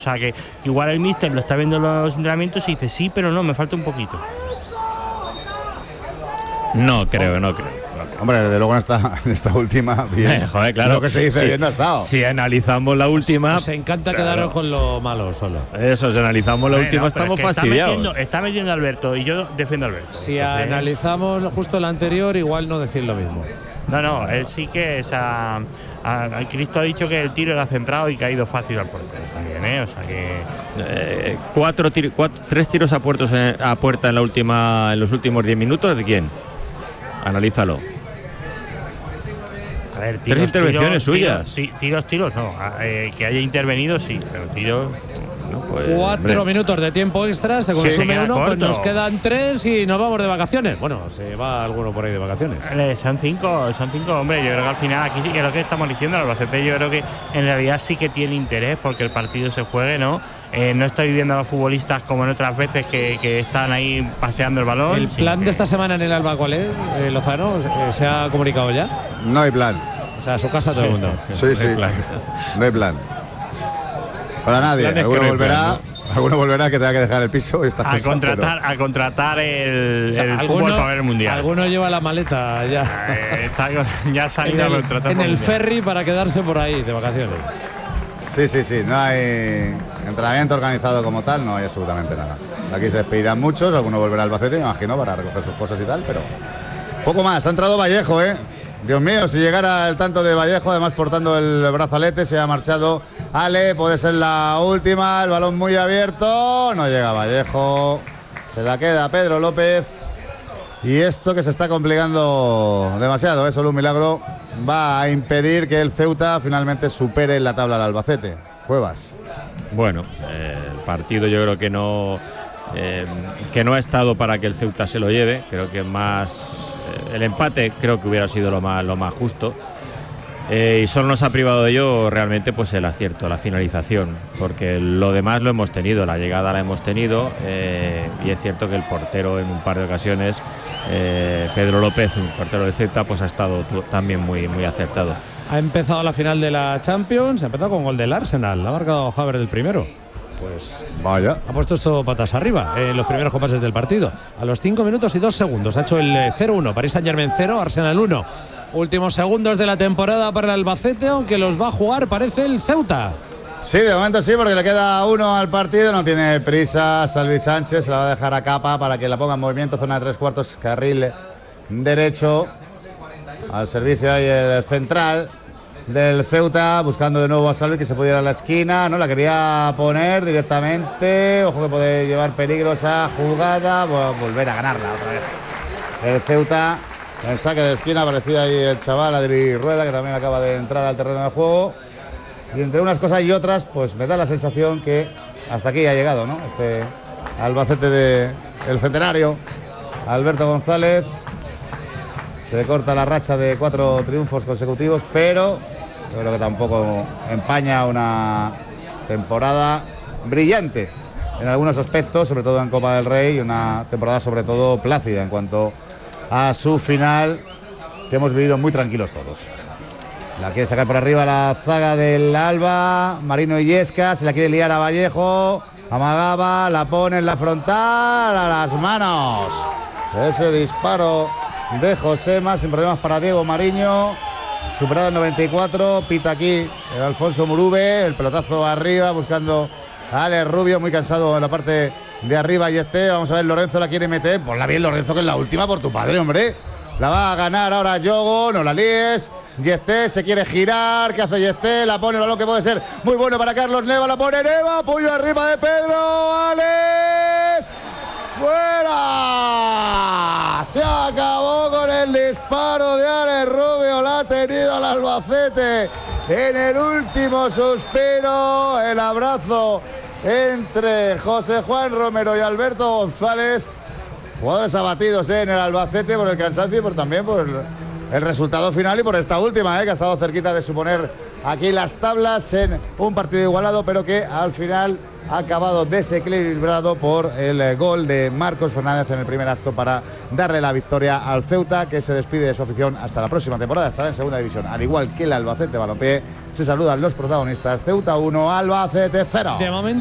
O sea, que igual el míster lo está viendo en los entrenamientos y dice sí, pero no, me falta un poquito. No creo. Hombre, desde luego en esta última, bien. Joder, claro. Lo que se dice bien no ha estado. Si analizamos la última. Nos encanta quedarnos con lo malo solo. Eso, si analizamos la última, estamos fastidiados. Está metiendo a Alberto y yo defiendo a Alberto. Si analizamos justo la anterior, igual no decir lo mismo. No, él sí que Cristo ha dicho que el tiro era centrado y que ha ido fácil al portero también, o sea que 3 tiros a puerta en los últimos 10 minutos. ¿De quién? Analízalo. A ver, 3 intervenciones suyas. Tiros no. Que haya intervenido sí, pero tiros. No, pues, 4 minutos de tiempo extra, se consume uno, pues nos quedan 3 y nos vamos de vacaciones. Bueno, se va alguno por ahí de vacaciones. Son cinco, hombre. Yo creo que al final aquí sí que es lo que estamos diciendo. El Albacete yo creo que en realidad sí que tiene interés porque el partido se juegue, ¿no? No estoy viendo a los futbolistas como en otras veces que están ahí paseando el balón. ¿El plan de esta semana en el Alba cuál es, Lozano? ¿Se ha comunicado ya? No hay plan. O sea, a su casa todo el mundo. Sí. No hay plan. Para nadie. Alguno volverá que tenga que dejar el piso y a contratar el fútbol para ver el mundial. Alguno lleva la maleta ya. Ya ha salido en el ferry para quedarse por ahí de vacaciones. Sí. No hay entrenamiento organizado como tal, no hay absolutamente nada. Aquí se despedirán muchos, algunos volverá al Albacete, me imagino, para recoger sus cosas y tal, pero poco más. Ha entrado Vallejo, Dios mío, si llegara el tanto de Vallejo, además portando el brazalete, se ha marchado Ale, puede ser la última, el balón muy abierto, no llega Vallejo, se la queda Pedro López. Y esto que se está complicando demasiado, solo un milagro va a impedir que el Ceuta finalmente supere en la tabla al Albacete. Cuevas. Bueno, el partido yo creo que no ha estado para que el Ceuta se lo lleve. Creo que más el empate creo que hubiera sido lo más justo. Y solo nos ha privado de ello realmente pues el acierto, la finalización, porque lo demás lo hemos tenido, la llegada la hemos tenido, y es cierto que el portero en un par de ocasiones, Pedro López, un portero de Ceuta, pues ha estado también muy acertado. Ha empezado la final de la Champions, ha empezado con gol del Arsenal, ha marcado Havertz el primero. Pues vaya, ha puesto esto patas arriba en los primeros compases del partido. A los 5 minutos y 2 segundos ha hecho el 0-1, Paris Saint-Germain 0, Arsenal 1. Últimos segundos de la temporada para el Albacete, aunque los va a jugar, parece, el Ceuta. Sí, de momento sí, porque le queda 1 al partido, no tiene prisa Salvi Sánchez, se la va a dejar a Capa para que la ponga en movimiento, zona de 3/4, carril derecho, al servicio ahí el central del Ceuta, buscando de nuevo a Salvi, que se pudiera a la esquina, no la quería poner directamente, ojo que puede llevar peligro esa jugada, volver a ganarla otra vez el Ceuta. El saque de esquina, aparecía ahí el chaval Adri Rueda, que también acaba de entrar al terreno de juego. Y entre unas cosas y otras, pues me da la sensación que hasta aquí ha llegado, ¿no? Este Albacete del centenario. Alberto González se corta la racha de 4 triunfos consecutivos, pero yo creo que tampoco empaña una temporada brillante en algunos aspectos, sobre todo en Copa del Rey, y una temporada sobre todo plácida en cuanto a su final, que hemos vivido muy tranquilos todos. La quiere sacar por arriba la zaga del Alba, Marino Illescas, se la quiere liar a Vallejo, amagaba, la pone en la frontal, a las manos. Ese disparo de Josema, sin problemas para Diego Mariño, superado el 94, pita aquí el Alfonso Murube, el pelotazo arriba, buscando a Alex Rubio, muy cansado en la parte de arriba, y vamos a ver, Lorenzo la quiere meter, ponla bien Lorenzo, que es la última por tu padre, hombre. La va a ganar ahora Yogo, no la líes. Yesté se quiere girar, ¿qué hace Yesté? La pone el balón que puede ser muy bueno para Carlos Neva, la pone Neva, apoyo arriba de Pedro, Alex, fuera. Se acabó con el disparo de Alex Rubio, la ha tenido el Albacete en el último suspiro, el abrazo entre José Juan Romero y Alberto González. Jugadores abatidos en el Albacete por el cansancio y también por el resultado final y por esta última, que ha estado cerquita de suponer aquí las tablas en un partido igualado, pero que al final ha acabado desequilibrado por el gol de Marcos Fernández en el primer acto para darle la victoria al Ceuta, que se despide de su afición hasta la próxima temporada. Estará en segunda división, al igual que el Albacete Balompié. Se saludan los protagonistas. Ceuta 1, Albacete 0. De momento